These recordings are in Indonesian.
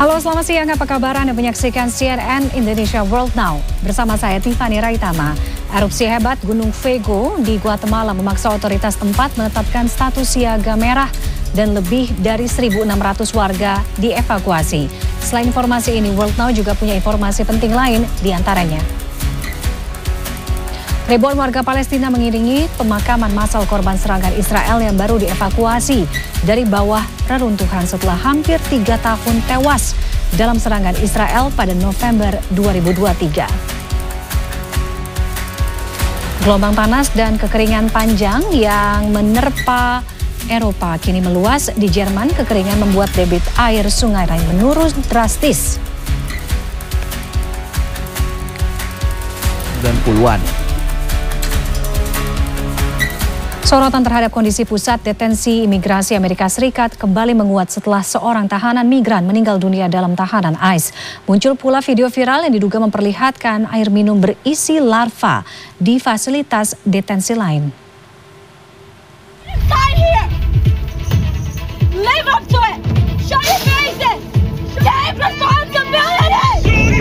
Halo, selamat siang. Apa kabar? Anda menyaksikan CNN Indonesia World Now. Bersama saya Tiffany Raitama. Erupsi hebat Gunung Fuego di Guatemala memaksa otoritas tempat menetapkan status siaga merah dan lebih dari 1.600 warga dievakuasi. Selain informasi ini, World Now juga punya informasi penting lain diantaranya. Ribuan warga Palestina mengiringi pemakaman massal korban serangan Israel yang baru dievakuasi dari bawah reruntuhan setelah hampir 3 tahun tewas dalam serangan Israel pada November 2023. Gelombang panas dan kekeringan panjang yang menerpa Eropa kini meluas di Jerman. Kekeringan membuat debit air sungai Rhine menurun drastis. Dan puluhan. Sorotan terhadap kondisi pusat detensi imigrasi Amerika Serikat kembali menguat setelah seorang tahanan migran meninggal dunia dalam tahanan ICE. Muncul pula video viral yang diduga memperlihatkan air minum berisi larva di fasilitas detensi lain. Live up to it. Show your faces. Take responsibility.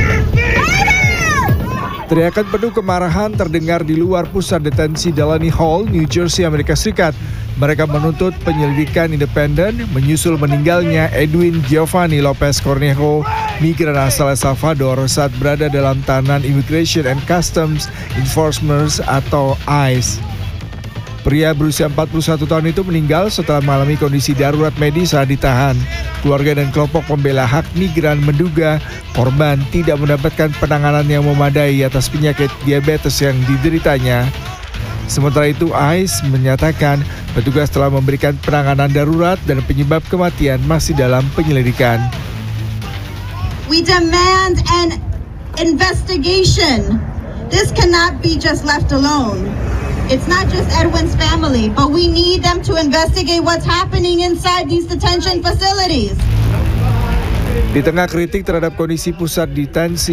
Teriakan penuh kemarahan terdengar di luar pusat detensi Delaney Hall, New Jersey, Amerika Serikat. Mereka menuntut penyelidikan independen menyusul meninggalnya Edwin Giovanni Lopez Cornejo, migran asal El Salvador saat berada dalam tahanan Immigration and Customs Enforcement atau ICE. Pria berusia 41 tahun itu meninggal setelah mengalami kondisi darurat medis saat ditahan. Keluarga dan kelompok pembela hak migran menduga korban tidak mendapatkan penanganan yang memadai atas penyakit diabetes yang dideritanya. Sementara itu, ICE menyatakan petugas telah memberikan penanganan darurat dan penyebab kematian masih dalam penyelidikan. We demand an investigation. This cannot be just left alone. It's not just Edwin's family, but we need them to investigate what's happening inside these detention facilities. Di tengah kritik terhadap kondisi pusat detensi